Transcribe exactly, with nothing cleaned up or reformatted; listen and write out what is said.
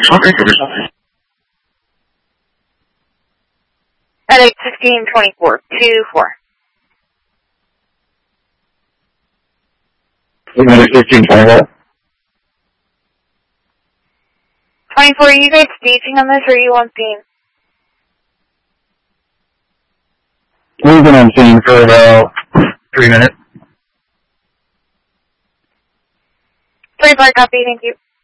At eight fifteen twenty-four. two four. fifteen twenty-four. twenty-four, are you guys staging on this or are you on scene? We've been on scene for about three minutes. three four, copy, thank you.